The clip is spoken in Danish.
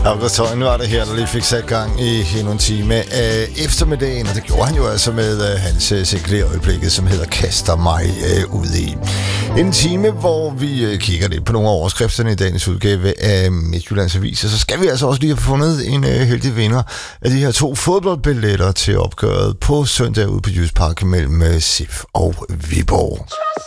August Højen var det her, der lige fik sat gang i endnu en time af eftermiddagen, og det gjorde han jo altså med hans single i øjeblikket, som hedder Kaster mig ud i. En time, hvor vi kigger lidt på nogle af overskrifterne i dagens udgave af Midtjyllands Avis, og så skal vi altså også lige have fundet en heldig vinder af de her 2 fodboldbilletter til opgøret på søndag ude på Jysk Park mellem SIF og Viborg.